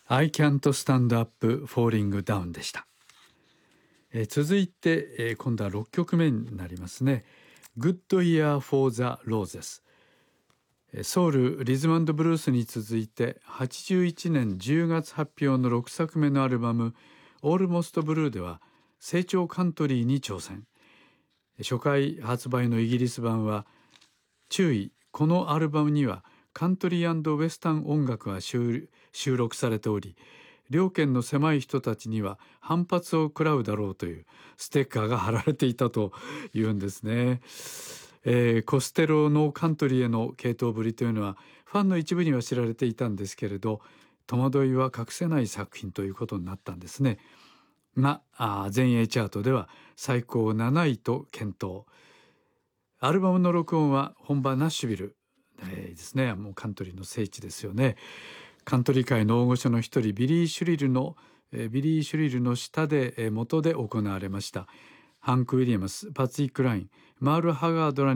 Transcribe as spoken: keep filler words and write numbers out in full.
I can't stand up falling down でした。えー、続いて、えー、今度はろっきょくめになりますね。Good Year for the Roses。ソウルリズム&ブルースに続いてはちじゅういちねんじゅうがつ発表のろくさくめのアルバム Almost Blue では成長カントリーに挑戦。初回発売のイギリス版は注意、このアルバムにはカントリー&ウェスタン音楽が収録されており、両県の狭い人たちには反発を食らうだろうというステッカーが貼られていたというんですね。えー、コステロのカントリーへの傾倒ぶりというのはファンの一部には知られていたんですけれど、戸惑いは隠せない作品ということになったんですね。が、あ全英チャートでは最高なないと検討。アルバムの録音は本場ナッシュビル、えー、ですね。もうカントリーの聖地ですよね。カントリー界の大御所の一人ビリー・シュリルの、えー、ビリー・シュリルの下で、えー、元で行われました。ハンク・ウィリアムス、パツィック・ライン、マール・ハガードら